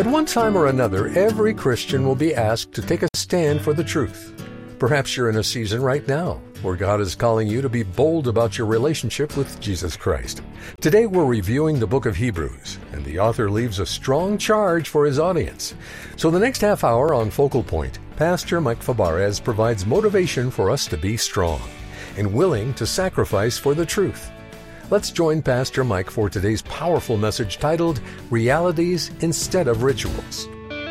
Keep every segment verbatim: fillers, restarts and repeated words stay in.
At one time or another, every Christian will be asked to take a stand for the truth. Perhaps you're in a season right now where God is calling you to be bold about your relationship with Jesus Christ. Today we're reviewing the book of Hebrews, and the author leaves a strong charge for his audience. So the next half hour on Focal Point, Pastor Mike Fabarez provides motivation for us to be strong and willing to sacrifice for the truth. Let's join Pastor Mike for today's powerful message titled, Realities Instead of Rituals.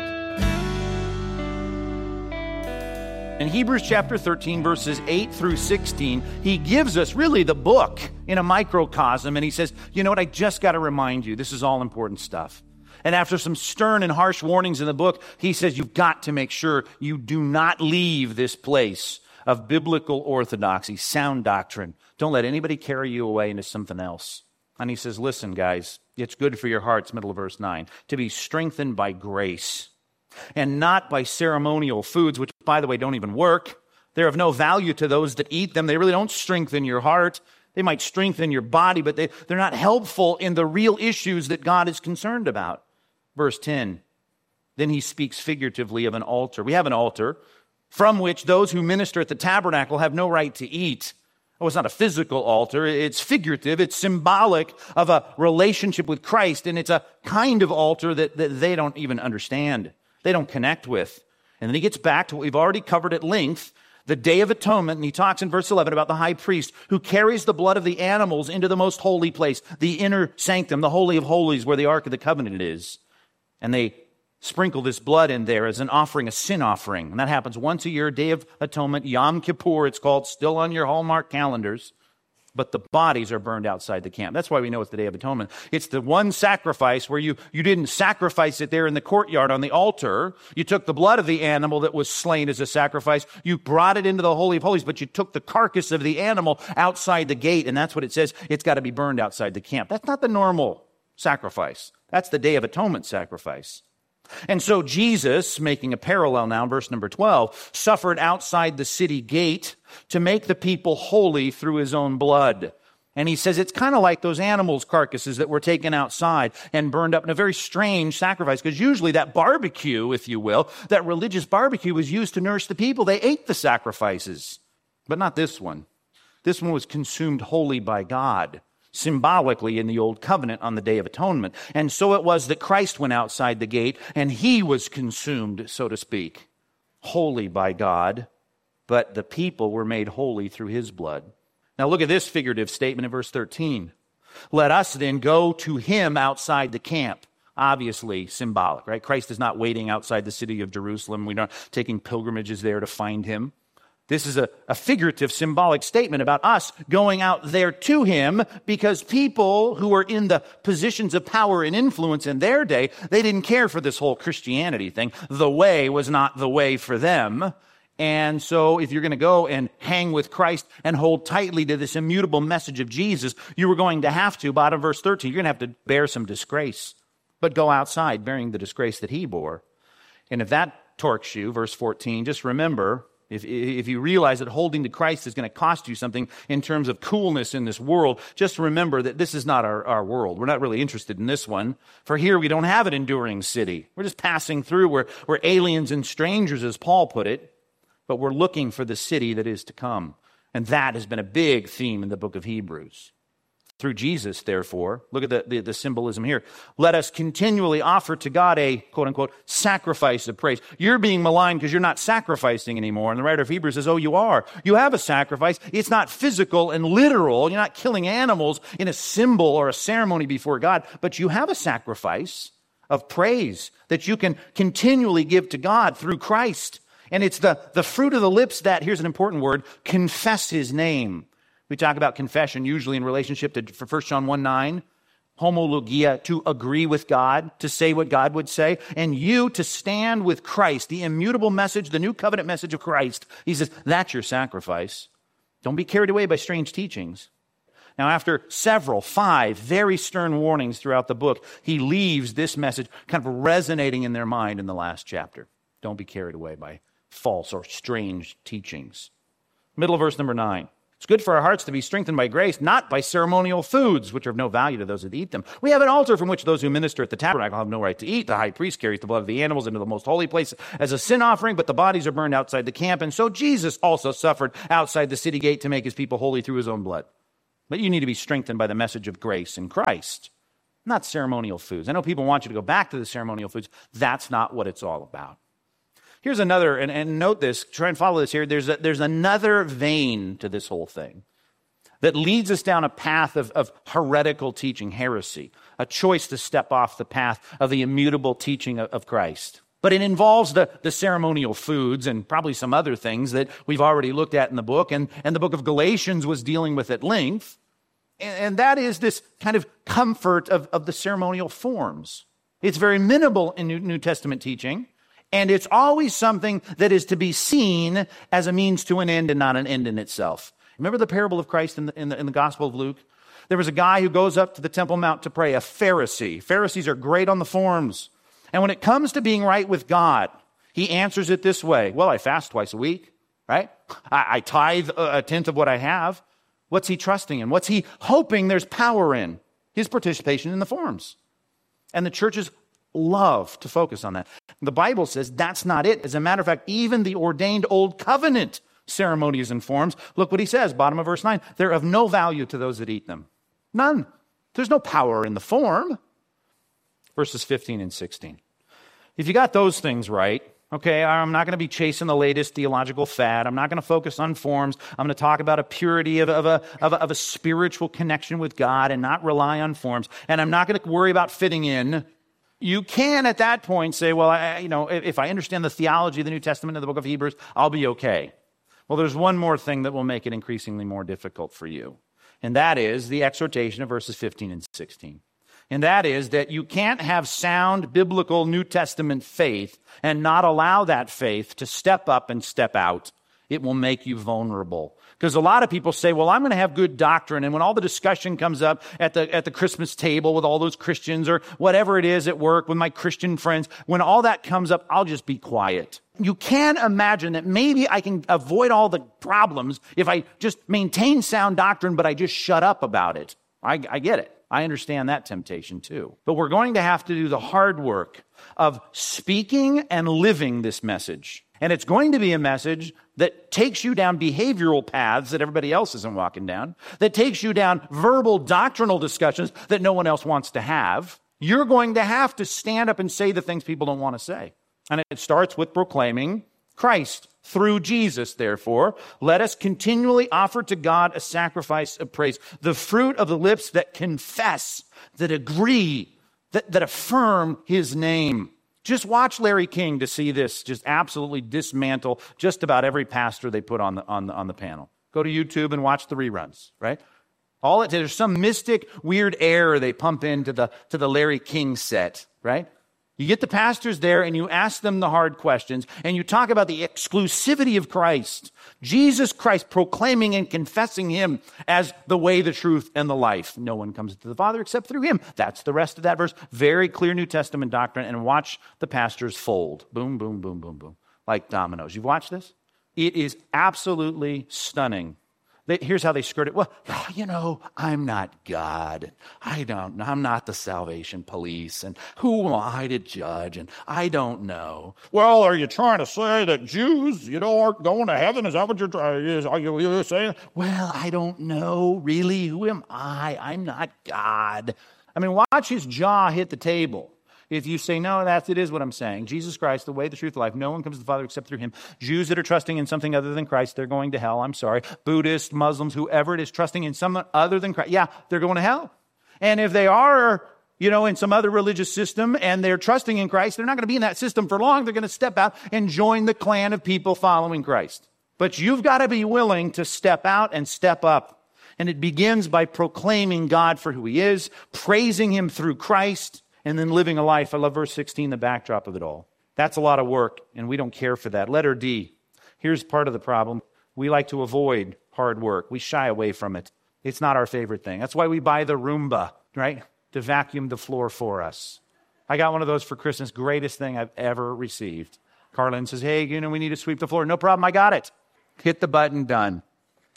In Hebrews chapter thirteen, verses eight through sixteen, he gives us really the book in a microcosm, and he says, you know what, I just got to remind you, this is all important stuff. And after some stern and harsh warnings in the book, he says, you've got to make sure you do not leave this place of biblical orthodoxy, sound doctrine. Don't let anybody carry you away into something else. And he says, listen, guys, it's good for your hearts, middle of verse nine, to be strengthened by grace and not by ceremonial foods, which, by the way, don't even work. They're of no value to those that eat them. They really don't strengthen your heart. They might strengthen your body, but they, they're not helpful in the real issues that God is concerned about. Verse ten, then he speaks figuratively of an altar. We have an altar from which those who minister at the tabernacle have no right to eat. Oh, it's not a physical altar. It's figurative. It's symbolic of a relationship with Christ, and it's a kind of altar that, that they don't even understand. They don't connect with. And then he gets back to what we've already covered at length, the Day of Atonement, and he talks in verse eleven about the high priest who carries the blood of the animals into the most holy place, the inner sanctum, the Holy of Holies, where the Ark of the Covenant is. And they sprinkle this blood in there as an offering, a sin offering. And that happens once a year, Day of Atonement, Yom Kippur, it's called, still on your Hallmark calendars. But the bodies are burned outside the camp. That's why we know it's the Day of Atonement. It's the one sacrifice where you, you didn't sacrifice it there in the courtyard on the altar. You took the blood of the animal that was slain as a sacrifice. You brought it into the Holy of Holies, but you took the carcass of the animal outside the gate. And that's what it says. It's got to be burned outside the camp. That's not the normal sacrifice. That's the Day of Atonement sacrifice. And so Jesus, making a parallel now, verse number twelve, suffered outside the city gate to make the people holy through his own blood. And he says it's kind of like those animals' carcasses that were taken outside and burned up in a very strange sacrifice, because usually that barbecue, if you will, that religious barbecue was used to nourish the people. They ate the sacrifices, but not this one. This one was consumed wholly by God, symbolically in the Old Covenant on the Day of Atonement. And so it was that Christ went outside the gate and he was consumed, so to speak, holy by God, but the people were made holy through his blood. Now look at this figurative statement in verse thirteen. Let us then go to him outside the camp. Obviously symbolic, right? Christ is not waiting outside the city of Jerusalem. We're not taking pilgrimages there to find him. This is a, a figurative, symbolic statement about us going out there to him, because people who were in the positions of power and influence in their day, they didn't care for this whole Christianity thing. The way was not the way for them. And so if you're going to go and hang with Christ and hold tightly to this immutable message of Jesus, you were going to have to, bottom verse thirteen, you're going to have to bear some disgrace, but go outside bearing the disgrace that he bore. And if that torques you, verse fourteen, just remember, If, if you realize that holding to Christ is going to cost you something in terms of coolness in this world, just remember that this is not our, our world. We're not really interested in this one. For here we don't have an enduring city. We're just passing through. We're, we're aliens and strangers, as Paul put it. But we're looking for the city that is to come. And that has been a big theme in the book of Hebrews. Through Jesus, therefore, look at the, the, the symbolism here. Let us continually offer to God a, quote unquote, sacrifice of praise. You're being maligned because you're not sacrificing anymore. And the writer of Hebrews says, oh, you are. You have a sacrifice. It's not physical and literal. You're not killing animals in a symbol or a ceremony before God, but you have a sacrifice of praise that you can continually give to God through Christ. And it's the, the fruit of the lips that, here's an important word, confess his name. We talk about confession usually in relationship to for First John one nine, homologia, to agree with God, to say what God would say, and you to stand with Christ, the immutable message, the new covenant message of Christ. He says, that's your sacrifice. Don't be carried away by strange teachings. Now, after several, five very stern warnings throughout the book, he leaves this message kind of resonating in their mind in the last chapter. Don't be carried away by false or strange teachings. Middle of verse number nine. It's good for our hearts to be strengthened by grace, not by ceremonial foods, which are of no value to those that eat them. We have an altar from which those who minister at the tabernacle have no right to eat. The high priest carries the blood of the animals into the most holy place as a sin offering, but the bodies are burned outside the camp. And so Jesus also suffered outside the city gate to make his people holy through his own blood. But you need to be strengthened by the message of grace in Christ, not ceremonial foods. I know people want you to go back to the ceremonial foods. That's not what it's all about. Here's another, and, and note this, try and follow this here. There's a, there's another vein to this whole thing that leads us down a path of, of heretical teaching, heresy, a choice to step off the path of the immutable teaching of, of Christ. But it involves the, the ceremonial foods and probably some other things that we've already looked at in the book, and, and the book of Galatians was dealing with at length. And, and that is this kind of comfort of, of the ceremonial forms. It's very minimal in New, New Testament teaching. And it's always something that is to be seen as a means to an end and not an end in itself. Remember the parable of Christ in the, in the, in the Gospel of Luke? There was a guy who goes up to the Temple Mount to pray, a Pharisee. Pharisees are great on the forms. And when it comes to being right with God, he answers it this way. Well, I fast twice a week, right? I, I tithe a, a tenth of what I have. What's he trusting in? What's he hoping there's power in? His participation in the forms. And the churches love to focus on that. The Bible says that's not it. As a matter of fact, even the ordained old covenant ceremonies and forms, look what he says, bottom of verse nine, they're of no value to those that eat them. None. There's no power in the form. Verses fifteen and sixteen. If you got those things right, okay, I'm not going to be chasing the latest theological fad. I'm not going to focus on forms. I'm going to talk about a purity of, of, a, of, a, of a spiritual connection with God and not rely on forms. And I'm not going to worry about fitting in. You can at that point say, well, I, you know, if I understand the theology of the New Testament and the book of Hebrews, I'll be okay. Well, there's one more thing that will make it increasingly more difficult for you. And that is the exhortation of verses fifteen and sixteen. And that is that you can't have sound biblical New Testament faith and not allow that faith to step up and step out. It will make you vulnerable. Because a lot of people say, well, I'm going to have good doctrine. And when all the discussion comes up at the at the Christmas table with all those Christians or whatever it is at work with my Christian friends, when all that comes up, I'll just be quiet. You can imagine that maybe I can avoid all the problems if I just maintain sound doctrine, but I just shut up about it. I, I get it. I understand that temptation too. But we're going to have to do the hard work of speaking and living this message. And it's going to be a message that takes you down behavioral paths that everybody else isn't walking down, that takes you down verbal doctrinal discussions that no one else wants to have. You're going to have to stand up and say the things people don't want to say. And it starts with proclaiming Christ. Through Jesus, therefore, let us continually offer to God a sacrifice of praise, the fruit of the lips that confess, that agree, that, that affirm his name. Just watch Larry King to see this just absolutely dismantle just about every pastor they put on the, on the, on the panel. Go to YouTube and watch the reruns, right? All it, there's some mystic, weird air they pump into the, to the Larry King set, right? You get the pastors there and you ask them the hard questions and you talk about the exclusivity of Christ, Jesus Christ, proclaiming and confessing him as the way, the truth, and the life. No one comes to the Father except through him. That's the rest of that verse. Very clear New Testament doctrine. And watch the pastors fold. Boom, boom, boom, boom, boom. Like dominoes. You've watched this? It is absolutely stunning. They, here's how they skirt it. Well, you know, I'm not God. I don't, I'm not the salvation police. And who am I to judge? And I don't know. Well, are you trying to say that Jews, you know, aren't going to heaven? Is that what you're trying to Are you, you're saying? Well, I don't know, really. Who am I? I'm not God. I mean, watch his jaw hit the table. If you say, no, that's, it is what I'm saying. Jesus Christ, the way, the truth, the life. No one comes to the Father except through him. Jews that are trusting in something other than Christ, they're going to hell. I'm sorry. Buddhists, Muslims, whoever it is trusting in someone other than Christ, yeah, they're going to hell. And if they are, you know, in some other religious system and they're trusting in Christ, they're not going to be in that system for long. They're going to step out and join the clan of people following Christ. But you've got to be willing to step out and step up. And it begins by proclaiming God for who he is, praising him through Christ, and then living a life. I love verse sixteen, the backdrop of it all. That's a lot of work, and we don't care for that. Letter D. Here's part of the problem. We like to avoid hard work. We shy away from it. It's not our favorite thing. That's why we buy the Roomba, right? To vacuum the floor for us. I got one of those for Christmas. Greatest thing I've ever received. Carlin says, hey, you know, we need to sweep the floor. No problem, I got it. Hit the button, done.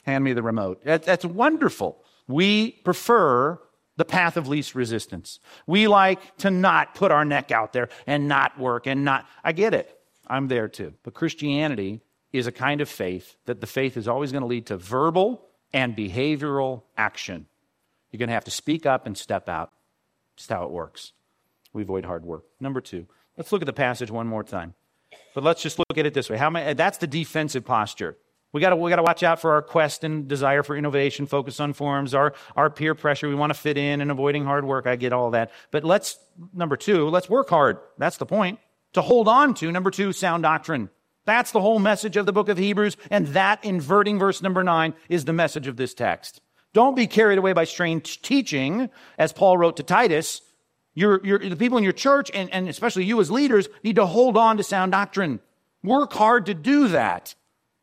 Hand me the remote. That, that's wonderful. We prefer the path of least resistance. We like to not put our neck out there and not work and not. I get it. I'm there too. But Christianity is a kind of faith that the faith is always going to lead to verbal and behavioral action. You're going to have to speak up and step out. Just how it works. We avoid hard work. Number two, let's look at the passage one more time. But let's just look at it this way. How many, that's the defensive posture. We got to we got to watch out for our quest and desire for innovation, focus on forms, our, our peer pressure. We want to fit in and avoiding hard work. I get all that. But let's, number two, let's work hard. That's the point. To hold on to, number two, sound doctrine. That's the whole message of the book of Hebrews. And that, inverting verse number nine, is the message of this text. Don't be carried away by strange teaching, as Paul wrote to Titus. You're, you're, the people in your church, and, and especially you as leaders, need to hold on to sound doctrine. Work hard to do that.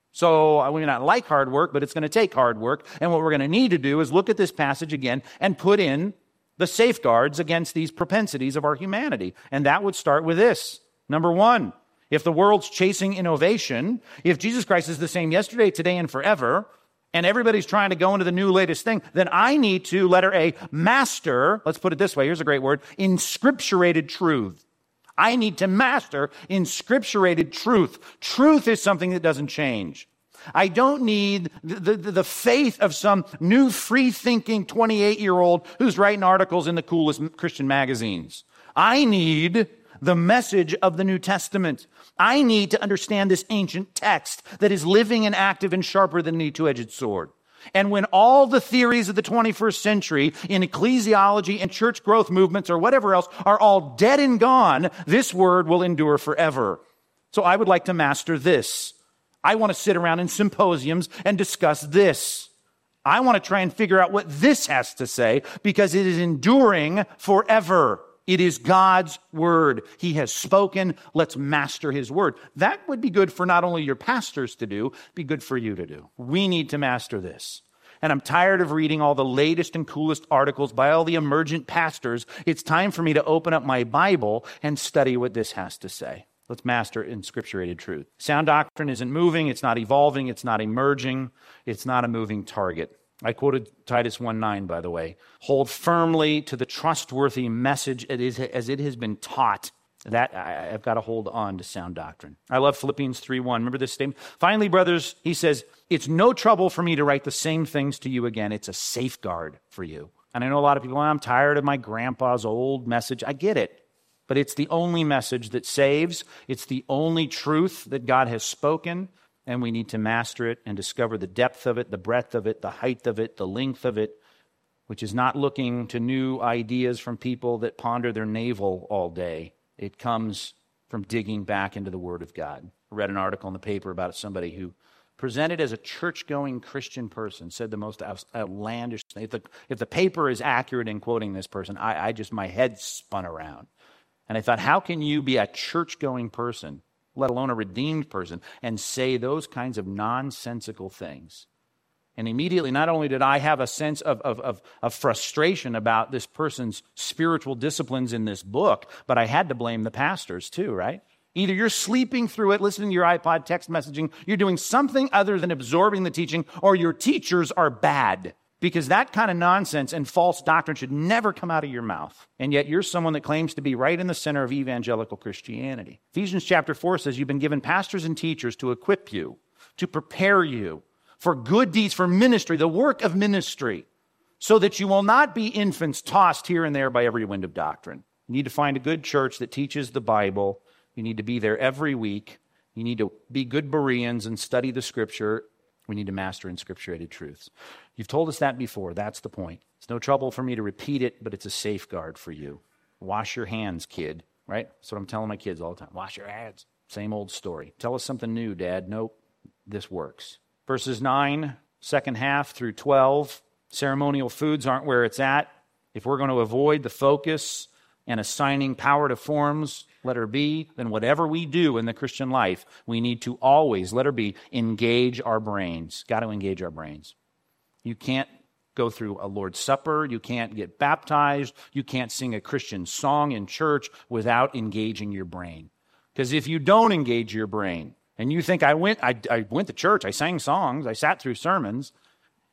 So we may not like hard work, but it's going to take hard work. And what we're going to need to do is look at this passage again and put in the safeguards against these propensities of our humanity. And that would start with this. Number one, if the world's chasing innovation, if Jesus Christ is the same yesterday, today, and forever, and everybody's trying to go into the new latest thing, then I need to, letter A, master, let's put it this way, here's a great word, inscripturated truth. I need to master inscripturated truth. Truth is something that doesn't change. I don't need the, the, the faith of some new free-thinking twenty-eight-year-old who's writing articles in the coolest Christian magazines. I need the message of the New Testament. I need to understand this ancient text that is living and active and sharper than any two-edged sword. And when all the theories of the twenty-first century in ecclesiology and church growth movements or whatever else are all dead and gone, this word will endure forever. So I would like to master this. I want to sit around in symposiums and discuss this. I want to try and figure out what this has to say because it is enduring forever. It is God's word. He has spoken. Let's master his word. That would be good for not only your pastors to do, be good for you to do. We need to master this. And I'm tired of reading all the latest and coolest articles by all the emergent pastors. It's time for me to open up my Bible and study what this has to say. Let's master inscripturated truth. Sound doctrine isn't moving. It's not evolving. It's not emerging. It's not a moving target. I quoted Titus one nine, by the way. Hold firmly to the trustworthy message as it has been taught. That I've got to hold on to sound doctrine. I love Philippians three one. Remember this statement? Finally, brothers, he says, it's no trouble for me to write the same things to you again. It's a safeguard for you. And I know a lot of people, I'm tired of my grandpa's old message. I get it. But it's the only message that saves. It's the only truth that God has spoken. And we need to master it and discover the depth of it, the breadth of it, the height of it, the length of it, which is not looking to new ideas from people that ponder their navel all day. It comes from digging back into the Word of God. I read an article in the paper about somebody who presented as a church-going Christian person, said the most outlandish thing. If the, if the paper is accurate in quoting this person, I, I just, my head spun around. And I thought, how can you be a church-going person, let alone a redeemed person, and say those kinds of nonsensical things? And immediately, not only did I have a sense of, of, of, of frustration about this person's spiritual disciplines in this book, but I had to blame the pastors too, right? Either you're sleeping through it, listening to your iPod, text messaging, you're doing something other than absorbing the teaching, or your teachers are bad. Because that kind of nonsense and false doctrine should never come out of your mouth. And yet you're someone that claims to be right in the center of evangelical Christianity. Ephesians chapter four says you've been given pastors and teachers to equip you, to prepare you for good deeds, for ministry, the work of ministry, so that you will not be infants tossed here and there by every wind of doctrine. You need to find a good church that teaches the Bible. You need to be there every week. You need to be good Bereans and study the Scripture. We need to master inscripturated truths. You've told us that before. That's the point. It's no trouble for me to repeat it, but it's a safeguard for you. Wash your hands, kid, right? That's what I'm telling my kids all the time. Wash your hands. Same old story. Tell us something new, Dad. Nope, this works. Verses nine, second half through twelve, ceremonial foods aren't where it's at. If we're going to avoid the focus and assigning power to forms, letter B, then whatever we do in the Christian life, we need to always, letter B, engage our brains. Got to engage our brains. You can't go through a Lord's Supper. You can't get baptized. You can't sing a Christian song in church without engaging your brain. Because if you don't engage your brain, and you think, I went, I, I went to church, I sang songs, I sat through sermons,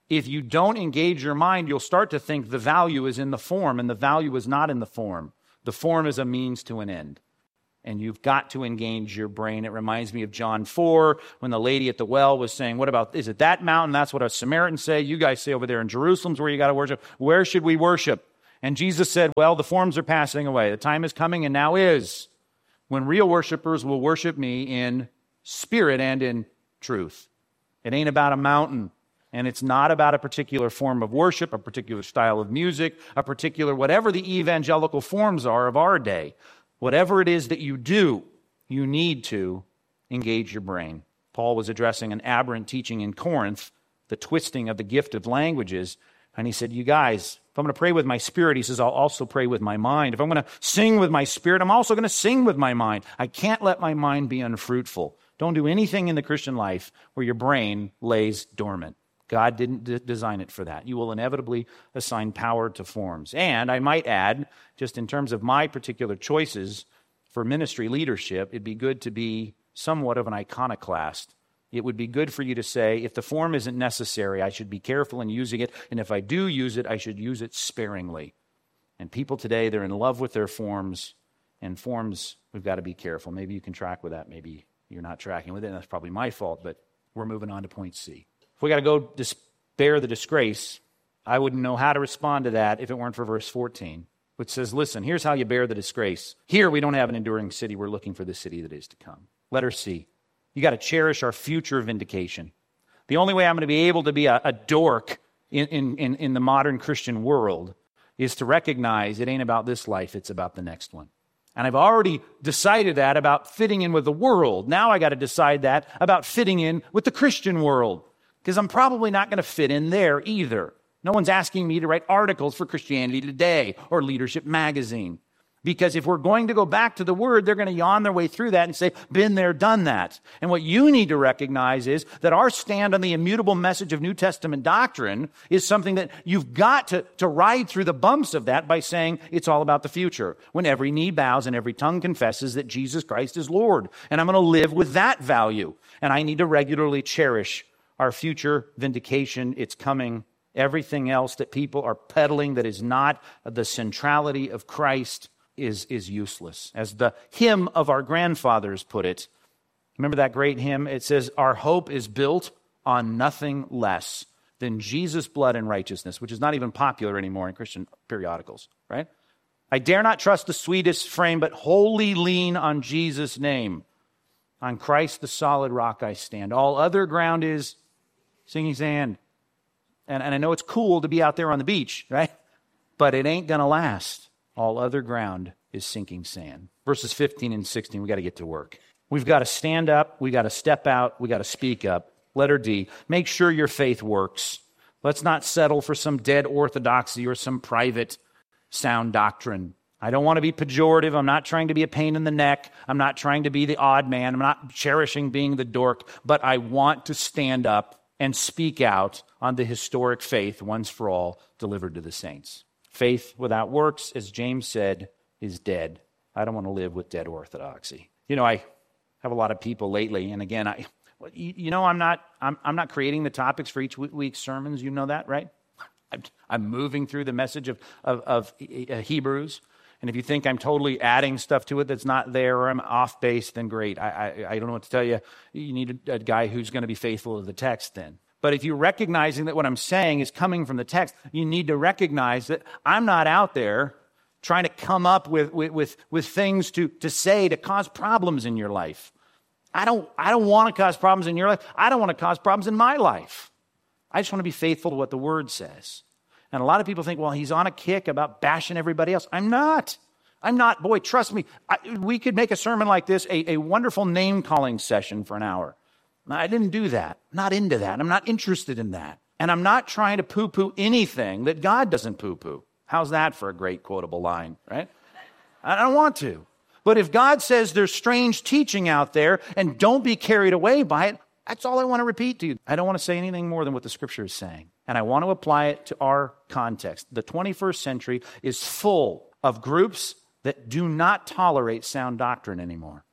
If you don't engage your mind, you'll start to think the value is in the form, and the value is not in the form. The form is a means to an end. And you've got to engage your brain. It reminds me of John four, when the lady at the well was saying, what about, is it that mountain? That's what our Samaritans say. You guys say over there in Jerusalem's where you got to worship. Where should we worship? And Jesus said, well, the forms are passing away. The time is coming, and now is, when real worshipers will worship me in spirit and in truth. It ain't about a mountain. And it's not about a particular form of worship, a particular style of music, a particular, whatever the evangelical forms are of our day. Whatever it is that you do, you need to engage your brain. Paul was addressing an aberrant teaching in Corinth, the twisting of the gift of languages. And he said, you guys, if I'm going to pray with my spirit, he says, I'll also pray with my mind. If I'm going to sing with my spirit, I'm also going to sing with my mind. I can't let my mind be unfruitful. Don't do anything in the Christian life where your brain lays dormant. God didn't d- design it for that. You will inevitably assign power to forms. And I might add, just in terms of my particular choices for ministry leadership, it'd be good to be somewhat of an iconoclast. It would be good for you to say, if the form isn't necessary, I should be careful in using it. And if I do use it, I should use it sparingly. And people today, they're in love with their forms. And forms, we've got to be careful. Maybe you can track with that. Maybe you're not tracking with it. And that's probably my fault. But we're moving on to point C. If we got to go dis- bear the disgrace, I wouldn't know how to respond to that if it weren't for verse fourteen, which says, listen, here's how you bear the disgrace. Here we don't have an enduring city. We're looking for the city that is to come. Letter C, you got to cherish our future vindication. The only way I'm going to be able to be a, a dork in, in, in the modern Christian world is to recognize it ain't about this life, it's about the next one. And I've already decided that about fitting in with the world. Now I got to decide that about fitting in with the Christian world. Because I'm probably not going to fit in there either. No one's asking me to write articles for Christianity Today or Leadership Magazine. Because if we're going to go back to the Word, they're going to yawn their way through that and say, been there, done that. And what you need to recognize is that our stand on the immutable message of New Testament doctrine is something that you've got to, to ride through the bumps of that by saying it's all about the future. When every knee bows and every tongue confesses that Jesus Christ is Lord. And I'm going to live with that value. And I need to regularly cherish our future vindication. It's coming. Everything else that people are peddling that is not the centrality of Christ is, is useless. As the hymn of our grandfathers put it, remember that great hymn? It says, our hope is built on nothing less than Jesus' blood and righteousness, which is not even popular anymore in Christian periodicals, right? I dare not trust the sweetest frame, but wholly lean on Jesus' name. On Christ, the solid rock I stand. All other ground is sinking sand. And, and I know it's cool to be out there on the beach, right? But it ain't going to last. All other ground is sinking sand. Verses fifteen and sixteen, we got to get to work. We've got to stand up. We got to step out. We got to speak up. Letter D, make sure your faith works. Let's not settle for some dead orthodoxy or some private sound doctrine. I don't want to be pejorative. I'm not trying to be a pain in the neck. I'm not trying to be the odd man. I'm not cherishing being the dork. But I want to stand up and speak out on the historic faith once for all delivered to the saints. Faith without works, as James said, is dead. I don't want to live with dead orthodoxy. You know, I have a lot of people lately, and again, I, you know, I'm not, I'm, I'm not creating the topics for each week's sermons. You know that, right? I'm, I'm moving through the message of, of, of Hebrews. And if you think I'm totally adding stuff to it that's not there or I'm off base, then great. I, I, I don't know what to tell you. You need a, a guy who's going to be faithful to the text then. But if you're recognizing that what I'm saying is coming from the text, you need to recognize that I'm not out there trying to come up with, with, with, with things to, to say to cause problems in your life. I don't, I don't want to cause problems in your life. I don't want to cause problems in my life. I just want to be faithful to what the Word says. And a lot of people think, well, he's on a kick about bashing everybody else. I'm not. I'm not. Boy, trust me. I, we could make a sermon like this a, a wonderful name-calling session for an hour. I didn't do that. I'm not into that. I'm not interested in that. And I'm not trying to poo-poo anything that God doesn't poo-poo. How's that for a great quotable line, right? I don't want to. But if God says there's strange teaching out there and don't be carried away by it, that's all I want to repeat to you. I don't want to say anything more than what the Scripture is saying. And I want to apply it to our context. The twenty-first century is full of groups that do not tolerate sound doctrine anymore.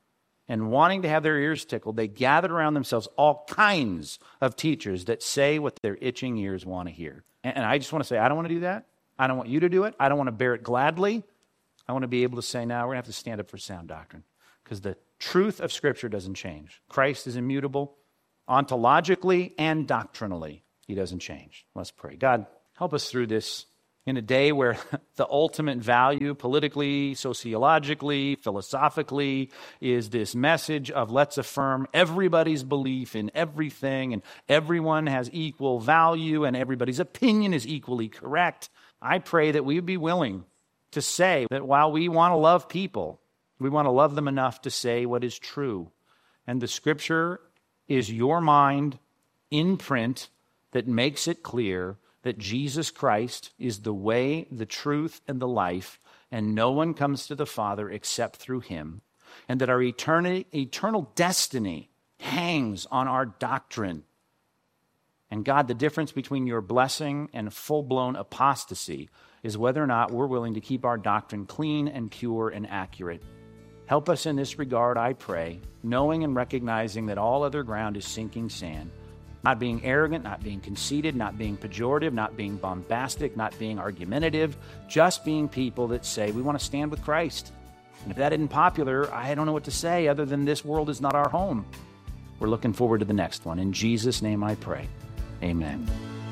and wanting to have their ears tickled, they gathered around themselves all kinds of teachers that say what their itching ears want to hear. And I just want to say, I don't want to do that. I don't want you to do it. I don't want to bear it gladly. I want to be able to say, now we're going to have to stand up for sound doctrine, because the truth of Scripture doesn't change. Christ is immutable, ontologically and doctrinally. He doesn't change. Let's pray. God, help us through this in a day where the ultimate value politically, sociologically, philosophically is this message of let's affirm everybody's belief in everything, and everyone has equal value and everybody's opinion is equally correct. I pray that we would be willing to say that while we want to love people, we want to love them enough to say what is true. And the Scripture is your mind in print that makes it clear that Jesus Christ is the way, the truth, and the life, and no one comes to the Father except through him, and that our eternity, eternal destiny hangs on our doctrine. And God, the difference between your blessing and full-blown apostasy is whether or not we're willing to keep our doctrine clean and pure and accurate. Help us in this regard, I pray, knowing and recognizing that all other ground is sinking sand. Not being arrogant, not being conceited, not being pejorative, not being bombastic, not being argumentative, just being people that say we want to stand with Christ. And if that isn't popular, I don't know what to say other than this world is not our home. We're looking forward to the next one. In Jesus' name I pray. Amen.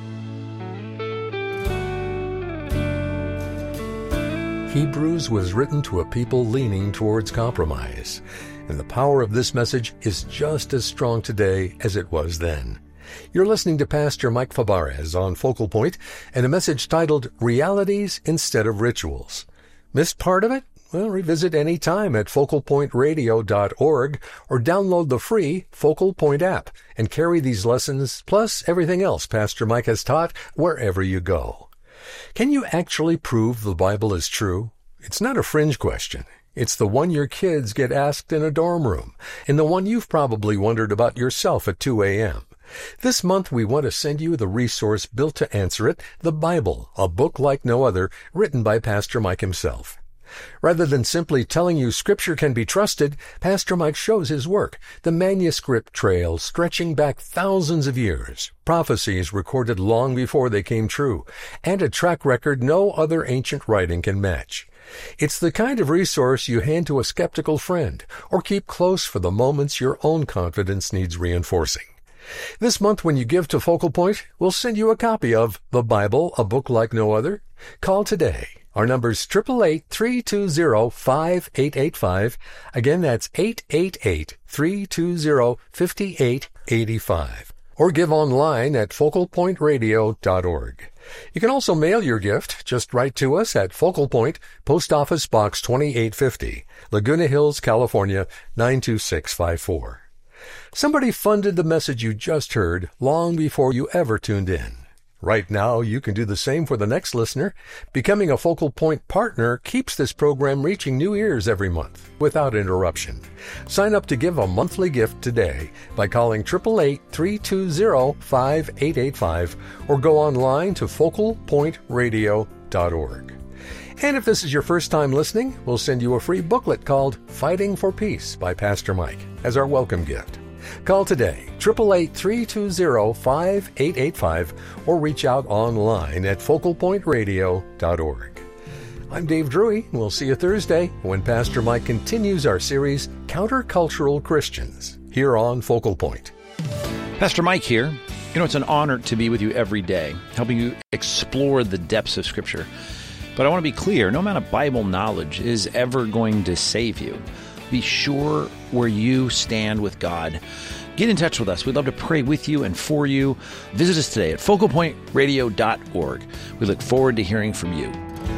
Hebrews was written to a people leaning towards compromise, and the power of this message is just as strong today as it was then. You're listening to Pastor Mike Fabarez on Focal Point and a message titled Realities Instead of Rituals. Missed part of it? Well, revisit any time at focal point radio dot org or download the free Focal Point app and carry these lessons plus everything else Pastor Mike has taught wherever you go. Can you actually prove the Bible is true? It's not a fringe question. It's the one your kids get asked in a dorm room, and the one you've probably wondered about yourself at two a.m. This month we want to send you the resource built to answer it, the Bible, a book like no other, written by Pastor Mike himself. Rather than simply telling you Scripture can be trusted, Pastor Mike shows his work, the manuscript trail stretching back thousands of years, prophecies recorded long before they came true, and a track record no other ancient writing can match. It's the kind of resource you hand to a skeptical friend or keep close for the moments your own confidence needs reinforcing. This month when you give to Focal Point, we'll send you a copy of The Bible, a book like no other. Call today. Our number's eight eight eight, three two zero, five eight eight five. Again, that's eight eight eight, three two zero, five eight eight five. Or give online at focal point radio dot org. You can also mail your gift. Just write to us at Focal Point, Post Office Box twenty-eight fifty, Laguna Hills, California, nine two six five four. Somebody funded the message you just heard long before you ever tuned in. Right now, you can do the same for the next listener. Becoming a Focal Point partner keeps this program reaching new ears every month without interruption. Sign up to give a monthly gift today by calling eight eight eight, three two zero, five eight eight five or go online to focal point radio dot org. And if this is your first time listening, we'll send you a free booklet called Fighting for Peace by Pastor Mike as our welcome gift. Call today, eight eight eight, three two zero, five eight eight five, or reach out online at focal point radio dot org. I'm Dave Drury, and we'll see you Thursday when Pastor Mike continues our series, Countercultural Christians, here on Focal Point. Pastor Mike here. You know, it's an honor to be with you every day, helping you explore the depths of Scripture. But I want to be clear, no amount of Bible knowledge is ever going to save you. Be sure where you stand with God. Get in touch with us. We'd love to pray with you and for you. Visit us today at focal point radio dot org. We look forward to hearing from you.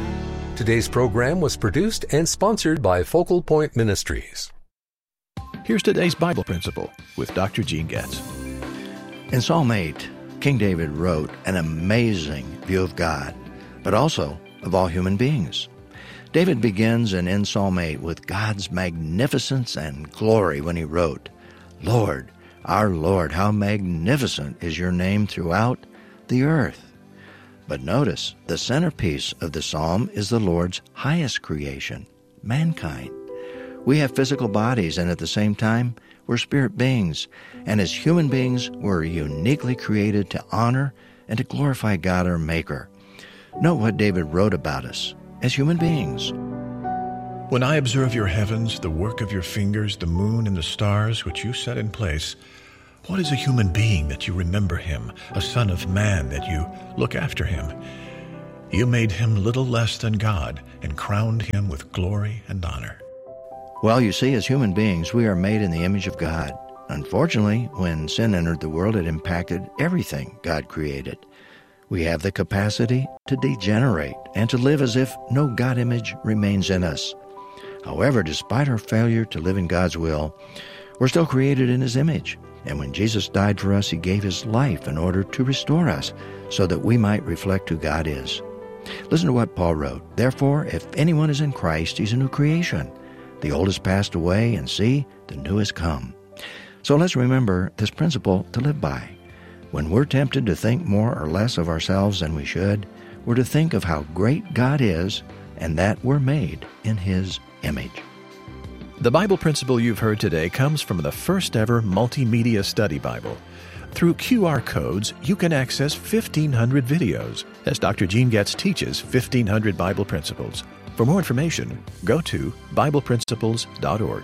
Today's program was produced and sponsored by Focal Point Ministries. Here's today's Bible principle with Doctor Gene Getz. In Psalm eight, King David wrote an amazing view of God, but also of all human beings. David begins and ends Psalm eight with God's magnificence and glory when he wrote, Lord, our Lord, how magnificent is your name throughout the earth. But notice, the centerpiece of the psalm is the Lord's highest creation, mankind. We have physical bodies, and at the same time, we're spirit beings. And as human beings, we're uniquely created to honor and to glorify God our Maker. Note what David wrote about us as human beings. When I observe your heavens, the work of your fingers, the moon and the stars which you set in place, what is a human being that you remember him, a son of man that you look after him? You made him little less than God and crowned him with glory and honor. Well, you see, as human beings, we are made in the image of God. Unfortunately, when sin entered the world, it impacted everything God created. We have the capacity to degenerate and to live as if no God image remains in us. However, despite our failure to live in God's will, we're still created in His image. And when Jesus died for us, He gave His life in order to restore us so that we might reflect who God is. Listen to what Paul wrote. Therefore, if anyone is in Christ, he's a new creation. The old has passed away, and see, the new has come. So let's remember this principle to live by. When we're tempted to think more or less of ourselves than we should, we're to think of how great God is and that we're made in His image. The Bible principle you've heard today comes from the first ever multimedia study Bible. Through Q R codes, you can access fifteen hundred videos as Doctor Gene Getz teaches fifteen hundred Bible principles. For more information, go to Bible Principles dot org.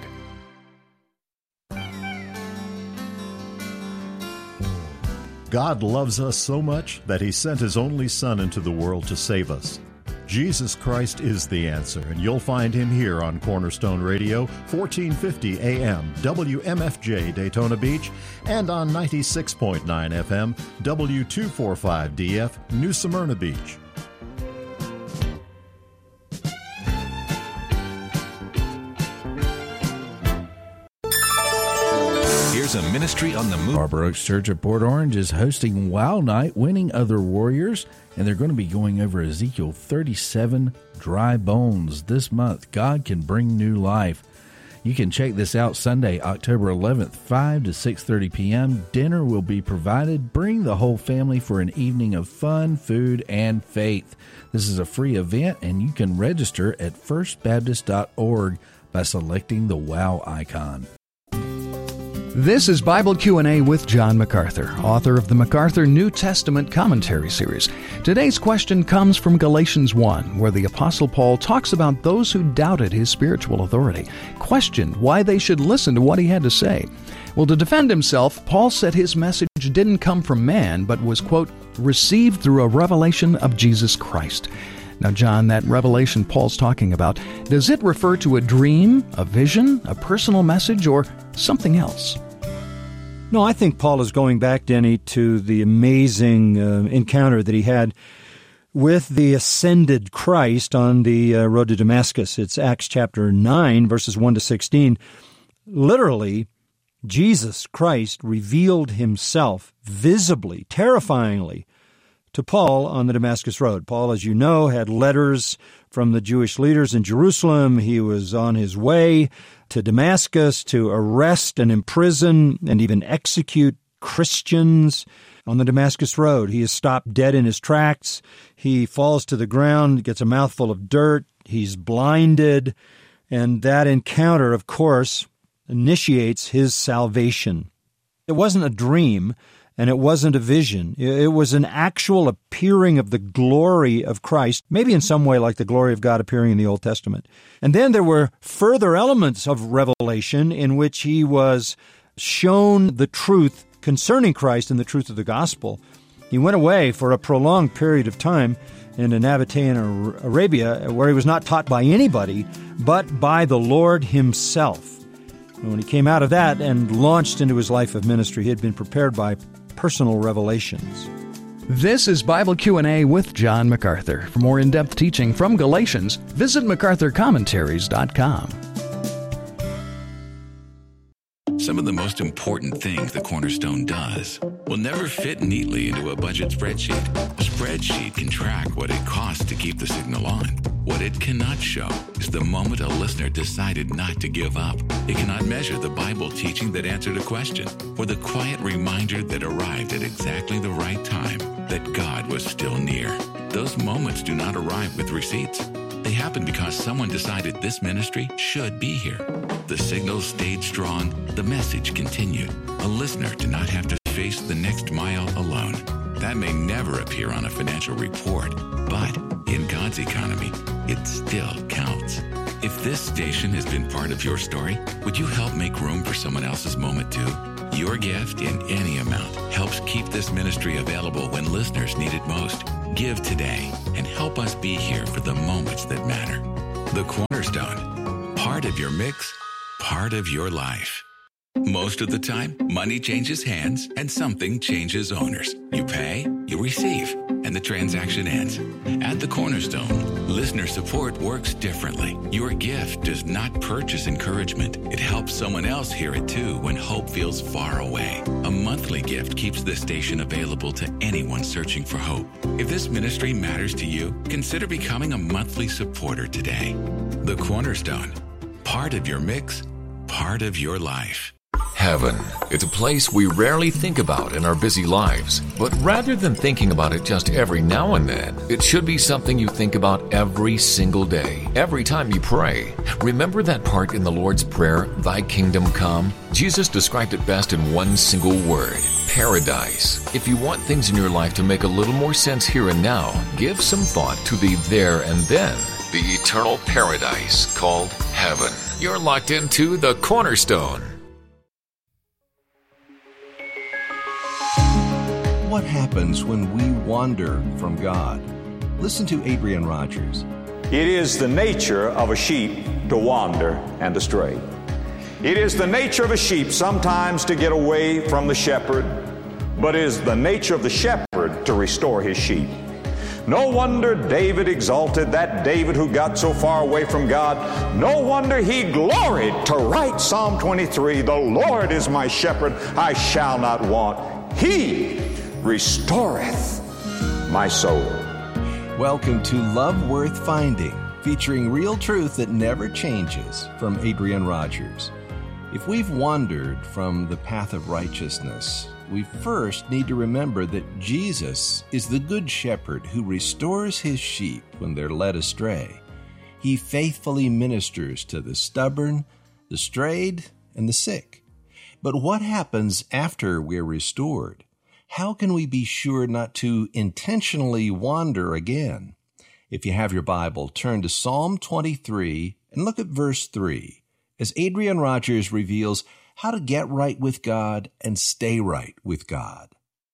God loves us so much that He sent His only Son into the world to save us. Jesus Christ is the answer, and you'll find Him here on Cornerstone Radio, fourteen fifty A M, W M F J Daytona Beach, and on ninety-six point nine F M, W two forty-five D F, New Smyrna Beach. Here's a ministry on the move. Barber Oaks Church of Port Orange is hosting Wow Night, Winning Other Warriors, and they're going to be going over Ezekiel thirty-seven, Dry Bones. This month, God can bring new life. You can check this out Sunday, October eleventh, five to six thirty p.m. Dinner will be provided. Bring the whole family for an evening of fun, food, and faith. This is a free event, and you can register at first baptist dot org by selecting the WOW icon. This is Bible Q and A with John MacArthur, author of the MacArthur New Testament Commentary Series. Today's question comes from Galatians one, where the Apostle Paul talks about those who doubted his spiritual authority, questioned why they should listen to what he had to say. Well, to defend himself, Paul said his message didn't come from man, but was, quote, received through a revelation of Jesus Christ. Now, John, that revelation Paul's talking about, does it refer to a dream, a vision, a personal message, or something else? No, I think Paul is going back, Denny, to the amazing uh, encounter that he had with the ascended Christ on the uh, road to Damascus. It's Acts chapter nine, verses one to sixteen. Literally, Jesus Christ revealed Himself visibly, terrifyingly, to Paul on the Damascus Road. Paul, as you know, had letters from the Jewish leaders in Jerusalem. He was on his way to Damascus to arrest and imprison and even execute Christians on the Damascus Road. He is stopped dead in his tracks. He falls to the ground, gets a mouthful of dirt. He's blinded. And that encounter, of course, initiates his salvation. It wasn't a dream. And it wasn't a vision. It was an actual appearing of the glory of Christ, maybe in some way like the glory of God appearing in the Old Testament. And then there were further elements of revelation in which he was shown the truth concerning Christ and the truth of the gospel. He went away for a prolonged period of time into Nabatean Arabia, where he was not taught by anybody, but by the Lord Himself. And when he came out of that and launched into his life of ministry, he had been prepared by personal revelations. This is Bible Q and A with John MacArthur. For more in-depth teaching from Galatians, visit macarthur commentaries dot com. Some of the most important things the Cornerstone does will never fit neatly into a budget spreadsheet. A spreadsheet can track what it costs to keep the signal on. What it cannot show is the moment a listener decided not to give up. It cannot measure the Bible teaching that answered a question, or the quiet reminder that arrived at exactly the right time that God was still near. Those moments do not arrive with receipts. They happen because someone decided this ministry should be here. The signals stayed strong. The message continued. A listener did not have to face the next mile alone. That may never appear on a financial report, but in God's economy, it still counts. If this station has been part of your story, would you help make room for someone else's moment too? Your gift in any amount helps keep this ministry available when listeners need it most. Give today and help us be here for the moments that matter. The Cornerstone, part of your mix, part of your life. Most of the time, money changes hands and something changes owners. You pay, you receive, and the transaction ends. At the Cornerstone, listener support works differently. Your gift does not purchase encouragement. It helps someone else hear it too when hope feels far away. A monthly gift keeps this station available to anyone searching for hope. If this ministry matters to you, consider becoming a monthly supporter today. The Cornerstone, part of your mix, part of your life. Heaven. It's a place we rarely think about in our busy lives. But rather than thinking about it just every now and then, it should be something you think about every single day, every time you pray. Remember that part in the Lord's Prayer, Thy Kingdom Come? Jesus described it best in one single word, paradise. If you want things in your life to make a little more sense here and now, give some thought to the there and then, the eternal paradise called heaven. You're locked into the Cornerstone. What happens when we wander from God? Listen to Adrian Rogers. It is the nature of a sheep to wander and to stray. It is the nature of a sheep sometimes to get away from the shepherd, but it is the nature of the shepherd to restore his sheep. No wonder David exalted that David who got so far away from God. No wonder he gloried to write Psalm twenty-three, the Lord is my shepherd, I shall not want. He restoreth my soul. Welcome to Love Worth Finding, featuring real truth that never changes, from Adrian Rogers. If we've wandered from the path of righteousness, we first need to remember that Jesus is the good shepherd who restores his sheep when they're led astray. He faithfully ministers to the stubborn, the strayed, and the sick. But what happens after we're restored? How can we be sure not to intentionally wander again? If you have your Bible, turn to Psalm twenty-three and look at verse three, as Adrian Rogers reveals how to get right with God and stay right with God.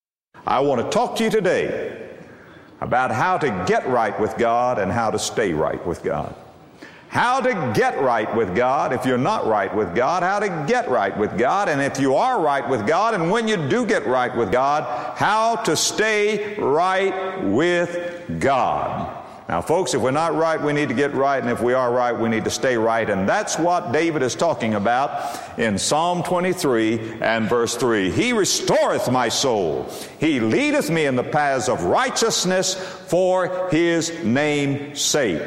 I want to talk to you today about how to get right with God and how to stay right with God. How to get right with God if you're not right with God, how to get right with God, and if you are right with God, and when you do get right with God, how to stay right with God. Now, folks, if we're not right, we need to get right, and if we are right, we need to stay right, and that's what David is talking about in Psalm twenty-three and verse three. He restoreth my soul. He leadeth me in the paths of righteousness for his name's sake.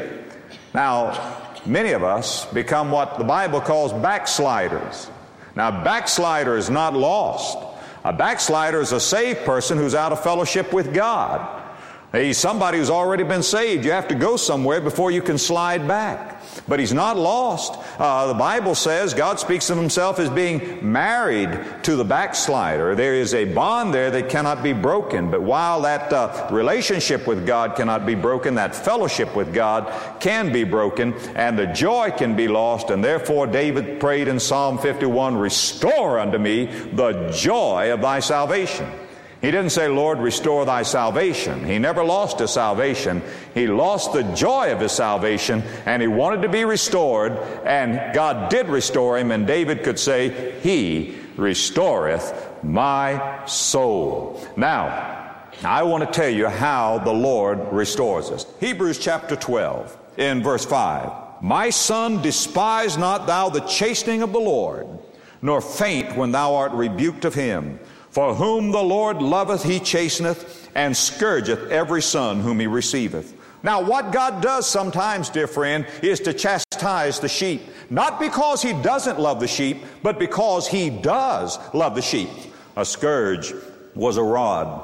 Now, many of us become what the Bible calls backsliders. Now, a backslider is not lost. A backslider is a saved person who's out of fellowship with God. He's somebody who's already been saved. You have to go somewhere before you can slide back. But he's not lost. Uh, the Bible says God speaks of himself as being married to the backslider. There is a bond there that cannot be broken. But while that uh, relationship with God cannot be broken, that fellowship with God can be broken, and the joy can be lost. And therefore David prayed in Psalm fifty-one, restore unto me the joy of thy salvation. He didn't say, Lord, restore thy salvation. He never lost his salvation. He lost the joy of his salvation, and he wanted to be restored, and God did restore him, and David could say, He restoreth my soul. Now, I want to tell you how the Lord restores us. Hebrews chapter twelve, in verse five. My son, despise not thou the chastening of the Lord, nor faint when thou art rebuked of him. For whom the Lord loveth, he chasteneth, and scourgeth every son whom he receiveth. Now, what God does sometimes, dear friend, is to chastise the sheep. Not because he doesn't love the sheep, but because he does love the sheep. A scourge was a rod.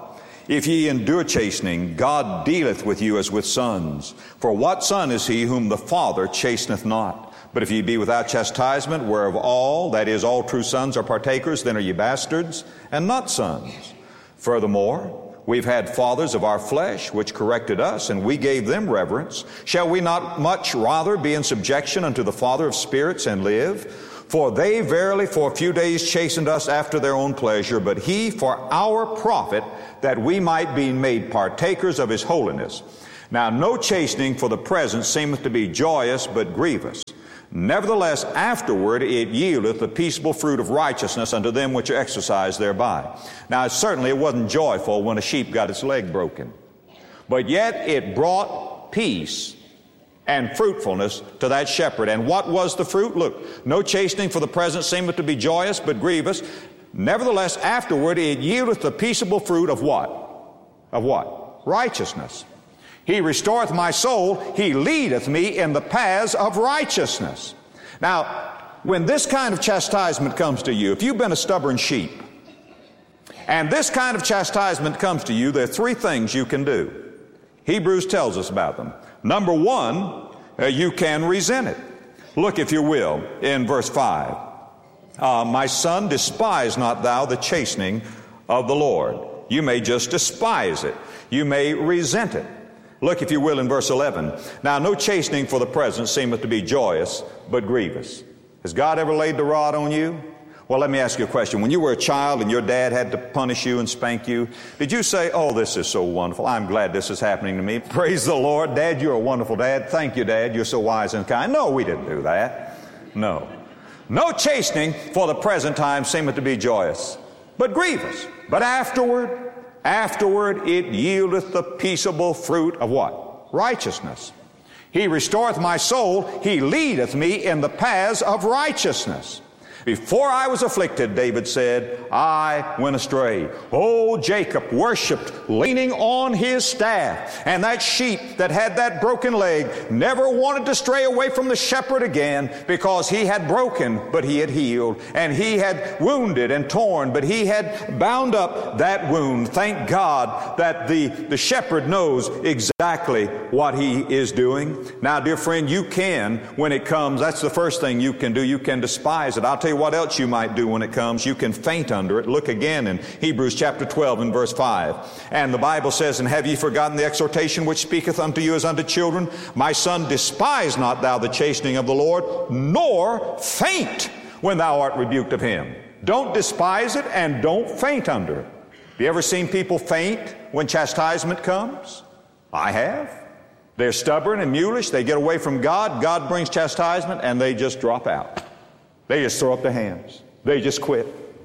If ye endure chastening, God dealeth with you as with sons. For what son is he whom the Father chasteneth not? But if ye be without chastisement, whereof all, that is, all true sons are partakers, then are ye bastards, and not sons. Furthermore, we've had fathers of our flesh, which corrected us, and we gave them reverence. Shall we not much rather be in subjection unto the Father of spirits and live? For they verily for a few days chastened us after their own pleasure, but he for our profit, that we might be made partakers of his holiness. Now no chastening for the present seemeth to be joyous, but grievous. Nevertheless, afterward it yieldeth the peaceable fruit of righteousness unto them which are exercised thereby. Now certainly it wasn't joyful when a sheep got its leg broken, but yet it brought peace and fruitfulness to that shepherd. And what was the fruit? Look, no chastening for the present seemeth to be joyous, but grievous. Nevertheless, afterward it yieldeth the peaceable fruit of what? Of what? Righteousness. He restoreth my soul. He leadeth me in the paths of righteousness. Now, when this kind of chastisement comes to you, if you've been a stubborn sheep, and this kind of chastisement comes to you, there are three things you can do. Hebrews tells us about them. Number one, uh, you can resent it. Look, if you will, in verse five. Uh, my son, despise not thou the chastening of the Lord. You may just despise it. You may resent it. Look, if you will, in verse eleven. Now no chastening for the present seemeth to be joyous, but grievous. Has God ever laid the rod on you? Well, let me ask you a question. When you were a child and your dad had to punish you and spank you, did you say, oh, this is so wonderful. I'm glad this is happening to me. Praise the Lord. Dad, you're a wonderful dad. Thank you, Dad. You're so wise and kind. No, we didn't do that. No. No chastening for the present time seemeth to be joyous, but grievous. But afterward, afterward it yieldeth the peaceable fruit of what? Righteousness. He restoreth my soul. He leadeth me in the paths of righteousness. Before I was afflicted, David said, I went astray. Oh, Jacob worshiped leaning on his staff. And that sheep that had that broken leg never wanted to stray away from the shepherd again, because he had broken, but he had healed. And he had wounded and torn, but he had bound up that wound. Thank God that the, the shepherd knows exactly what he is doing. Now, dear friend, you can, when it comes, that's the first thing you can do. You can despise it. I'll tell you what else you might do when it comes. You can faint under it. Look again in Hebrews chapter twelve and verse five. And the Bible says, and have ye forgotten the exhortation which speaketh unto you as unto children? My son, despise not thou the chastening of the Lord, nor faint when thou art rebuked of him. Don't despise it and don't faint under it. Have you ever seen people faint when chastisement comes? I have. They're stubborn and mulish. They get away from God. God brings chastisement and they just drop out. They just throw up their hands. They just quit.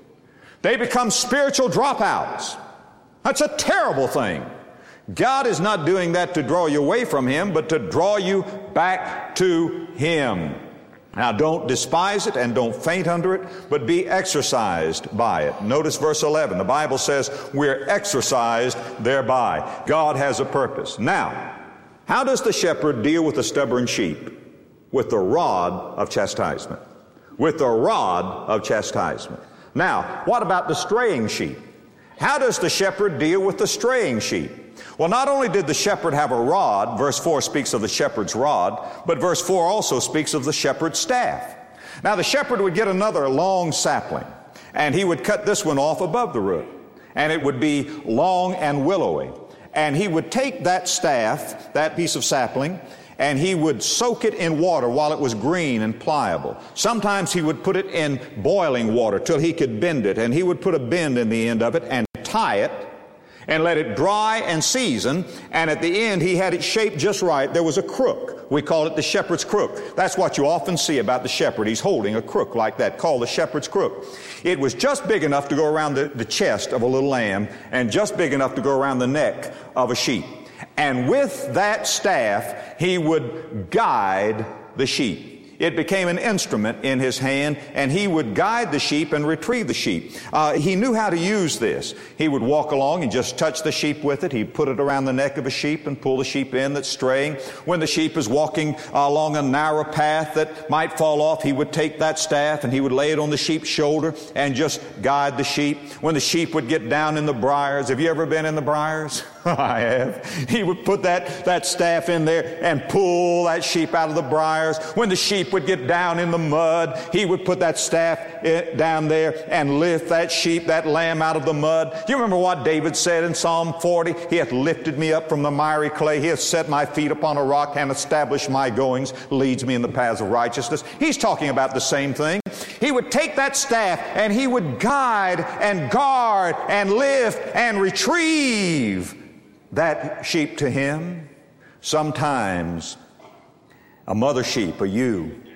They become spiritual dropouts. That's a terrible thing. God is not doing that to draw you away from him, but to draw you back to him. Now, don't despise it and don't faint under it, but be exercised by it. Notice verse eleven. The Bible says we're exercised thereby. God has a purpose. Now, how does the shepherd deal with the stubborn sheep? With the rod of chastisement. With the rod of chastisement. Now, what about the straying sheep? How does the shepherd deal with the straying sheep? Well, not only did the shepherd have a rod, verse four speaks of the shepherd's rod, but verse four also speaks of the shepherd's staff. Now, the shepherd would get another long sapling, and he would cut this one off above the root, and it would be long and willowy. And he would take that staff, that piece of sapling, and he would soak it in water while it was green and pliable. Sometimes he would put it in boiling water till he could bend it, and he would put a bend in the end of it and tie it and let it dry and season, and at the end he had it shaped just right. There was a crook. We call it the shepherd's crook. That's what you often see about the shepherd. He's holding a crook like that, called the shepherd's crook. It was just big enough to go around the, the chest of a little lamb, and just big enough to go around the neck of a sheep. And with that staff, he would guide the sheep. It became an instrument in his hand, and he would guide the sheep and retrieve the sheep. Uh, he knew how to use this. He would walk along and just touch the sheep with it. He'd put it around the neck of a sheep and pull the sheep in that's straying. When the sheep is walking uh, along a narrow path that might fall off, he would take that staff and he would lay it on the sheep's shoulder and just guide the sheep. When the sheep would get down in the briars, have you ever been in the briars? I have. He would put that, that staff in there and pull that sheep out of the briars. When the sheep would get down in the mud, he would put that staff down there and lift that sheep, that lamb out of the mud. You remember what David said in Psalm forty? He hath lifted me up from the miry clay. He hath set my feet upon a rock and established my goings, leads me in the paths of righteousness. He's talking about the same thing. He would take that staff and he would guide and guard and lift and retrieve that sheep to him. Sometimes a mother sheep, a ewe,